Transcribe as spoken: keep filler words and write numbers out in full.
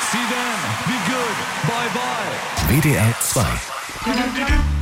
See you then. Be good. Bye bye. W D R zwei.